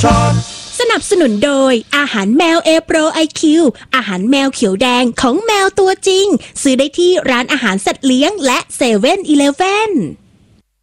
ช็อตสนับสนุนโดยอาหารแมว A Pro IQ อาหารแมวเขียวแดงของแมวตัวจริงซื้อได้ที่ร้านอาหารสัตว์เลี้ยงและ7-Eleven